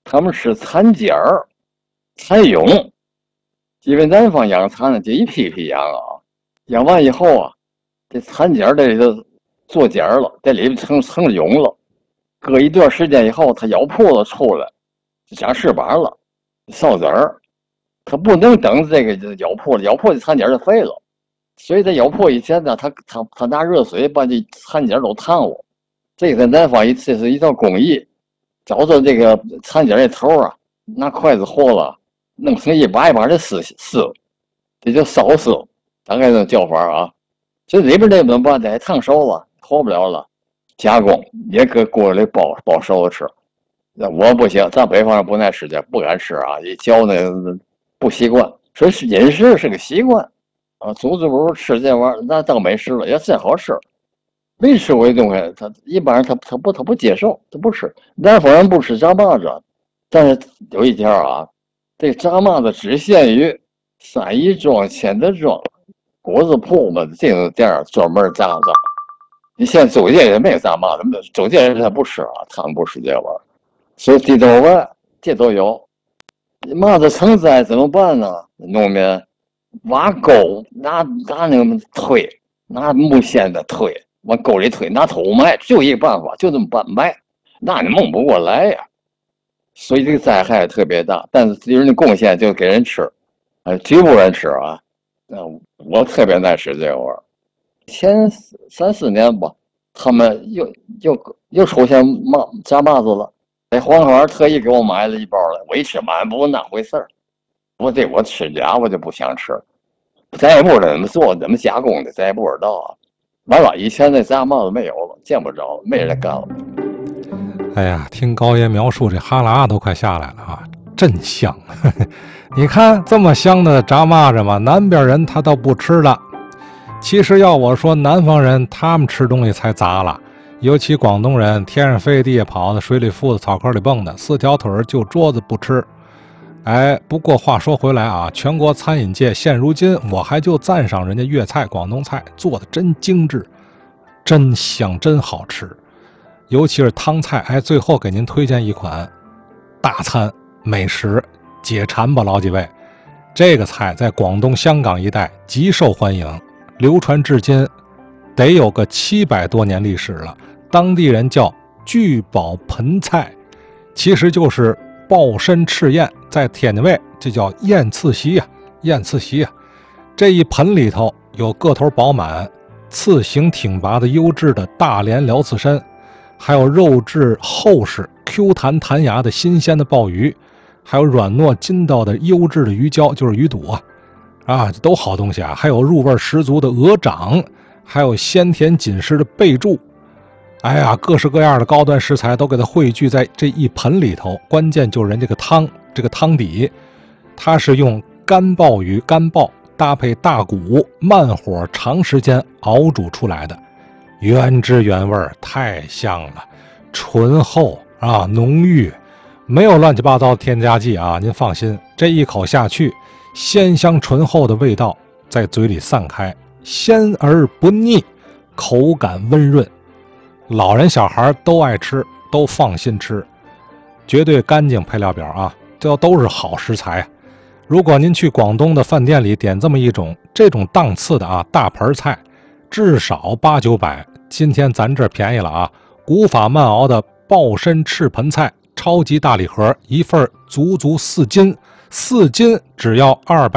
他们吃蚕尖儿、蚕蛹，因为南方养蚕呢，就一批批养啊，养完以后啊，这蚕尖儿这里头做茧了，这里成蛹了，隔一段时间以后，它咬破了出来，就长翅膀了，烧籽儿。它不能等这个咬破了，咬破这蚕茧就废了。所以在咬破以前呢，他拿热水把这蚕茧都烫了。这个在南方这是一道工艺，找着这个蚕茧这头啊，拿筷子和了，弄成一把一把的丝，这叫烧丝，大概这叫法啊。这里边这怎么办？得烫熟了，和不了了，加工也搁锅里包熟了吃。那我不行，咱北方人不爱吃这，不敢吃啊，一嚼那不习惯。所以饮食是个习惯啊，祖祖母吃这玩意儿那当美食了，也真好吃。没吃过这东西，他一般人他不接受，他不吃。南方人不吃炸蚂蚱，但是有一条啊，这个炸蚂蚱只限于三义庄、千德庄、果子铺嘛这种店专门炸。你现在周街也没有炸蚂蚱，周街人他不吃啊，他们不吃这玩意儿。所以地头湾这都有。蚂蚱成灾怎么办呢？农民挖沟，拿那个推，拿木锨的推，往沟里推，拿土埋，就一个办法，就这么埋，那你蒙不过来呀。所以这个灾害特别大，但是有人的贡献就给人吃，局部人吃啊。我特别爱吃这个玩意儿。前3-4年吧，他们又出现炸蚂蚱了。黄花特意给我买了一包来，我一吃满不那回事儿。我吃家我就不想吃，咱也不知道怎么做怎么加工的，咱也不知道啊。完了，以前那炸蚂蚱没有了，见不着了，没人干了。 哎呀，听高爷描述，这哈喇都快下来了啊，真香！你看这么香的炸蚂蚱嘛，南边人他倒不吃了。其实要我说，南方人他们吃东西才杂了。尤其广东人，天上飞地下跑的，水里浮的，草坑里蹦的，4条腿就桌子不吃。不过话说回来啊，全国餐饮界现如今，我还就赞赏人家粤菜、广东菜做的真精致，真香，真好吃。尤其是汤菜，最后给您推荐一款大餐美食，解馋吧，老几位。这个菜在广东、香港一带极受欢迎，流传至今得有个700多年历史了。当地人叫聚宝盆菜，其实就是鲍参翅燕，在天津卫这叫燕刺席呀，燕刺席呀。这一盆里头有个头饱满、刺形挺拔的优质的大连辽刺参，还有肉质厚实、Q 弹弹牙的新鲜的鲍鱼，还有软糯筋道的优质的鱼胶，就是鱼肚啊，都好东西啊。还有入味十足的鹅掌，还有鲜甜紧实的贝柱。哎呀，各式各样的高端食材都给它汇聚在这一盆里头。关键就是人这个汤底，它是用干鲍鱼干鲍搭配大骨，慢火长时间熬煮出来的，原汁原味，太香了，醇厚啊，浓郁，没有乱七八糟的添加剂啊。您放心，这一口下去，鲜香醇厚的味道在嘴里散开，鲜而不腻，口感温润。老人小孩都爱吃，都放心吃，绝对干净配料表啊，这都是好食材。如果您去广东的饭店里点这么这种档次的大盆菜，至少800-900。今天咱这便宜了啊，古法慢熬的鲍参翅盆菜超级大礼盒，一份足4斤，4斤只要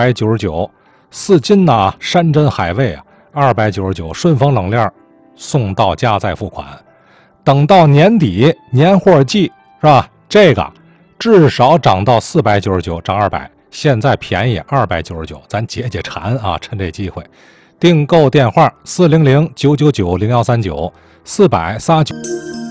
299。4斤呢，山珍海味299，顺丰冷链送到家再付款。等到年底年货季是吧？这个至少涨到499，涨200。现在便宜299，咱解解馋啊！趁这机会，订购电话400-999-0139，400-39。